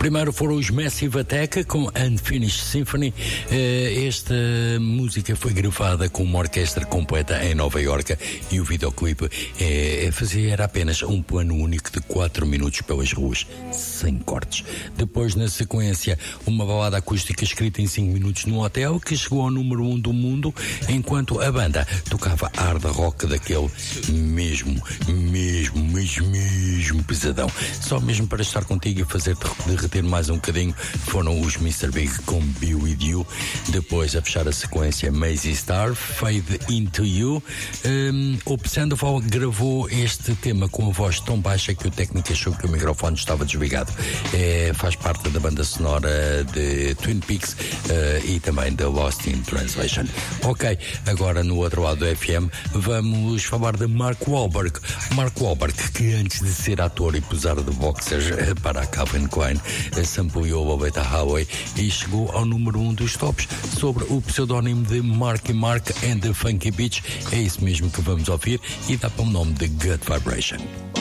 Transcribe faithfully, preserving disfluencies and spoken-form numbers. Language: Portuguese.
Primeiro foram os Massive Attack com Unfinished Symphony. Esta música foi gravada com uma orquestra completa em Nova Iorque e o videoclipe é, fazia, era apenas um plano único de quatro minutos pelas ruas, sem cortes. Depois, na sequência, uma balada acústica escrita em cinco minutos num hotel que chegou ao número um do mundo, enquanto a banda tocava hard rock daquele mesmo, mesmo, mesmo, mesmo pesadão. Só mesmo para estar contigo e fazer-te derreter mais um bocadinho foram os mister Big com Be With You. Depois, a fechar a sequência, Maisie Star, Fade Into You. Um, o Sandoval gravou este tema com a voz tão baixa que o técnico achou que o microfone estava desligado. É, faz parte da banda sonora de Twin Peaks uh, e também da Lost in Translation. Ok, agora no outro lado do F M vamos falar de Mark Wahlberg. Mark Wahlberg, que antes de ser ator e posar de boxers para a Calvin Klein, sampleou a Beta Highway e chegou ao número um dos tops sobre o pseudónimo de Marky Mark and the Funky Beach. É isso mesmo que vamos ouvir e dá para o nome de Good Vibration.